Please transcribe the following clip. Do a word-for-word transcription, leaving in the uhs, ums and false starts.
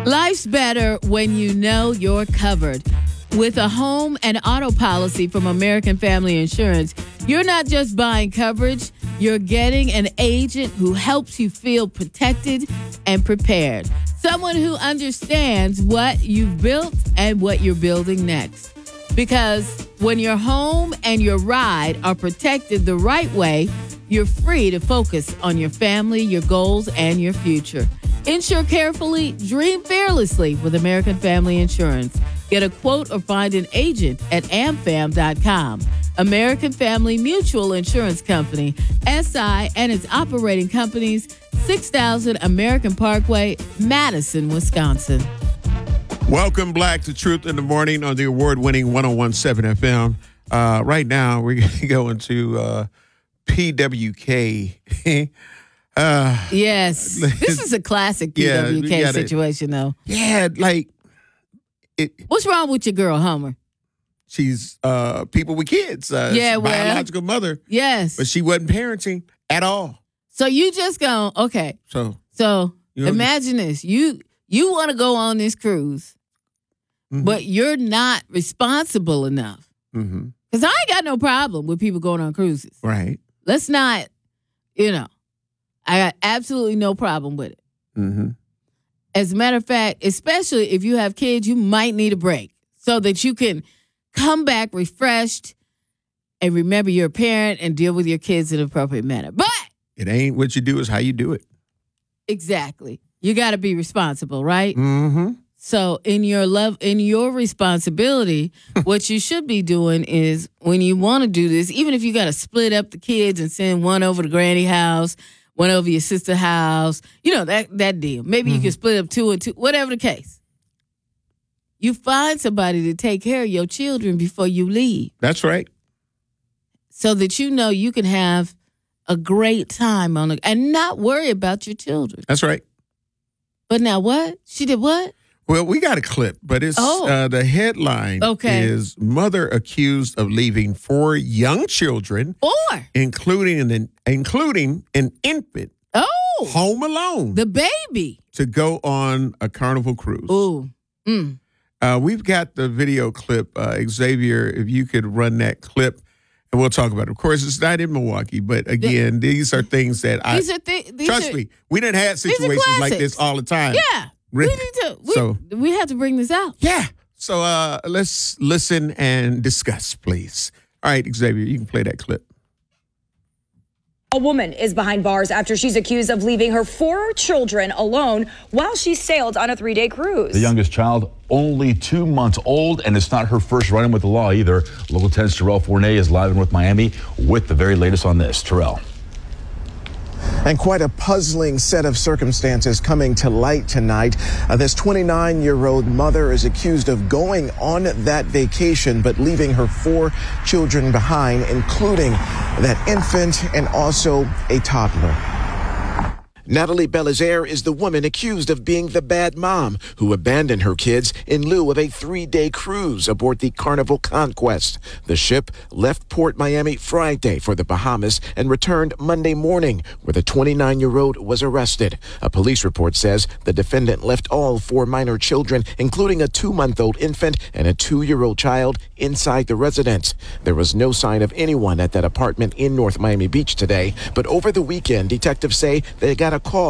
Life's better when you know you're covered. With a home and auto policy from American Family Insurance, you're not just buying coverage, you're getting an agent who helps you feel protected and prepared. Someone who understands what you've built and what you're building next. Because when your home and your ride are protected the right way, you're free to focus on your family, your goals, and your future. Insure carefully, dream fearlessly with American Family Insurance. Get a quote or find an agent at a m fam dot com. American Family Mutual Insurance Company, S I, and its operating companies, six thousand American Parkway, Madison, Wisconsin. Welcome, Black to Truth in the Morning on the award-winning one oh one point seven F M. Uh, right now, we're going to go into uh, P W K. uh, yes. This is a classic P W K yeah, situation, though. Yeah, like... It, What's wrong with your girl, Homer? She's uh, people with kids. Uh, yeah, well, biological mother. Yes. But she wasn't parenting at all. So you just go, okay. So, so you know, imagine this. You you want to go on this cruise, mm-hmm. but you're not responsible enough. Because mm-hmm. I ain't got no problem with people going on cruises. Right. Let's not, you know, I got absolutely no problem with it. Mm-hmm. As a matter of fact, especially if you have kids, you might need a break so that you can come back refreshed and remember you're a parent and deal with your kids in an appropriate manner. But it ain't what you do, is how you do it. Exactly. You got to be responsible, right? Mm-hmm. So in your love, in your responsibility, what you should be doing is when you want to do this, even if you got to split up the kids and send one over to granny house, one over your sister's house, you know, that that deal. Maybe mm-hmm. you can split up two and two, whatever the case. You find somebody to take care of your children before you leave. That's right. So that you know you can have a great time on it and not worry about your children. That's right. But now what? She did what? Well, we got a clip, but it's oh. uh, the headline okay. is mother accused of leaving four young children, four, including an including an infant, oh, home alone, the baby, to go on a Carnival cruise. Ooh, mm. uh, we've got the video clip. Uh, Xavier, if you could run that clip, and we'll talk about it. Of course, it's not in Milwaukee, but again, the, these are things that these I are th- these trust are, me. We didn't have situations like this all the time. Yeah. We need to. We, so, we have to bring this out. Yeah. So uh, let's listen and discuss, please. All right, Xavier, you can play that clip. A woman is behind bars after she's accused of leaving her four children alone while she sailed on a three-day cruise. The youngest child, only two months old, and it's not her first run-in with the law either. Local ten's Terrell Fournay is live in North Miami with the very latest on this. Terrell. And quite a puzzling set of circumstances coming to light tonight. Uh, this twenty-nine-year-old mother is accused of going on that vacation, but leaving her four children behind, including that infant and also a toddler. Natalie Belizaire is the woman accused of being the bad mom who abandoned her kids in lieu of a three-day cruise aboard the Carnival Conquest. The ship left Port Miami Friday for the Bahamas and returned Monday morning, where the twenty-nine-year-old was arrested. A police report says the defendant left all four minor children, including a two-month-old infant and a two-year-old child, inside the residence. There was no sign of anyone at that apartment in North Miami Beach today, but over the weekend, detectives say they got a call